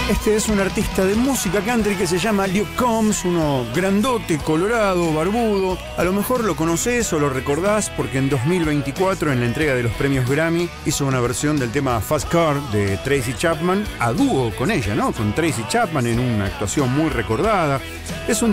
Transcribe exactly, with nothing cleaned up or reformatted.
Este es un artista de música country que se llama Luke Combs, uno grandote, colorado, barbudo. A lo mejor lo conoces o lo recordás porque en dos mil veinticuatro, en la entrega de los premios Grammy, hizo una versión del tema Fast Car de Tracy Chapman, a dúo con ella, ¿no? Con Tracy Chapman en una actuación muy recordada. Es un